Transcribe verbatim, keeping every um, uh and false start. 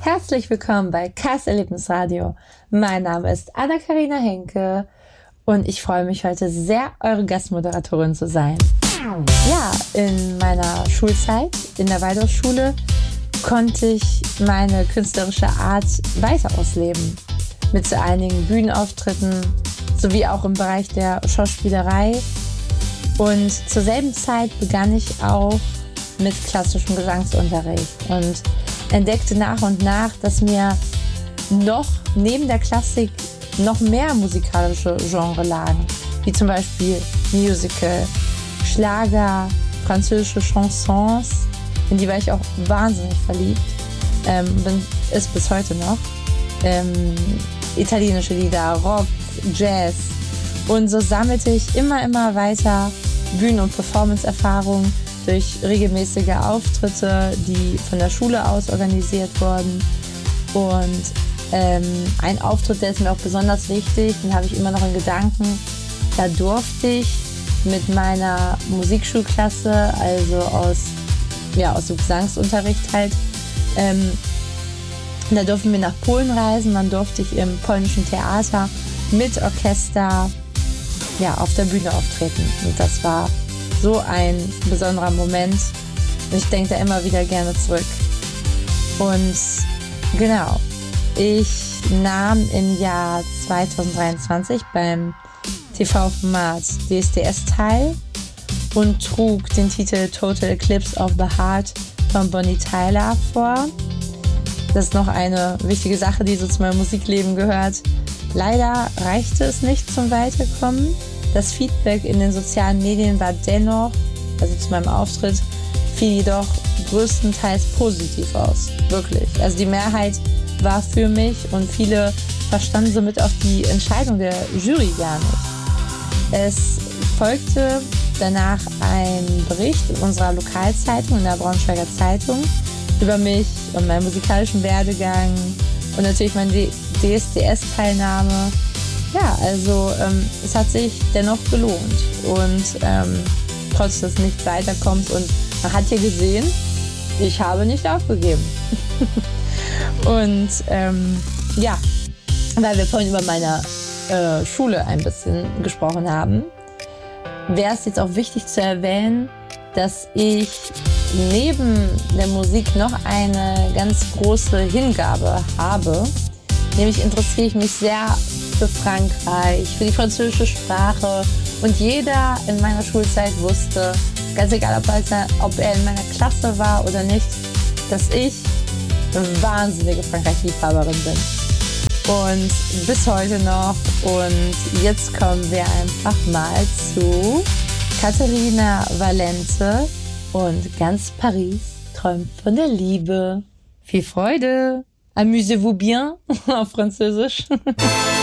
Herzlich willkommen bei Kars Erlebnisradio. Mein Name ist Anna-Karina Henke und ich freue mich heute sehr, eure Gastmoderatorin zu sein. Ja, in meiner Schulzeit, in der Waldorfschule, konnte ich meine künstlerische Art weiter ausleben. Mit so einigen Bühnenauftritten, sowie auch im Bereich der Schauspielerei. Und zur selben Zeit begann ich auch mit klassischem Gesangsunterricht und entdeckte nach und nach, dass mir noch neben der Klassik noch mehr musikalische Genres lagen, wie zum Beispiel Musical, Schlager, französische Chansons, in die war ich auch wahnsinnig verliebt, ähm, bin es bis heute noch, ähm, italienische Lieder, Rock, Jazz, und so sammelte ich immer, immer weiter Bühnen- und Performance-Erfahrungen durch regelmäßige Auftritte, die von der Schule aus organisiert wurden. Und ähm, ein Auftritt, der ist mir auch besonders wichtig, den habe ich immer noch in Gedanken. Da durfte ich mit meiner Musikschulklasse, also aus, ja, aus dem Gesangsunterricht halt, ähm, da durften wir nach Polen reisen. Dann durfte ich im polnischen Theater mit Orchester ja, auf der Bühne auftreten. Und das war so ein besonderer Moment. Und ich denke da immer wieder gerne zurück. Und genau, ich nahm im Jahr zweitausenddreiundzwanzig beim T V-Format D S D S teil und trug den Titel Total Eclipse of the Heart von Bonnie Tyler vor. Das ist noch eine wichtige Sache, die so zu meinem Musikleben gehört. Leider reichte es nicht zum Weiterkommen. Das Feedback in den sozialen Medien war dennoch, also zu meinem Auftritt, fiel jedoch größtenteils positiv aus. Wirklich. Also die Mehrheit war für mich und viele verstanden somit auch die Entscheidung der Jury gar nicht. Es folgte danach ein Bericht in unserer Lokalzeitung, in der Braunschweiger Zeitung, über mich und meinen musikalischen Werdegang und natürlich meine D S D S-Teilnahme. Ja, also ähm, es hat sich dennoch gelohnt und ähm, trotz des nicht weiterkommens, und man hat hier gesehen, ich habe nicht aufgegeben. Und ähm, ja, weil wir vorhin über meine äh, Schule ein bisschen gesprochen haben, wäre es jetzt auch wichtig zu erwähnen, dass ich neben der Musik noch eine ganz große Hingabe habe. Nämlich interessiere ich mich sehr für Frankreich, für die französische Sprache. Und jeder in meiner Schulzeit wusste, ganz egal ob er, ob er in meiner Klasse war oder nicht, dass ich eine wahnsinnige Frankreich-Liebhaberin bin. Und bis heute noch. Und jetzt kommen wir einfach mal zu Caterina Valente und ganz Paris träumt von der Liebe. Viel Freude! Amusez-vous bien auf Französisch.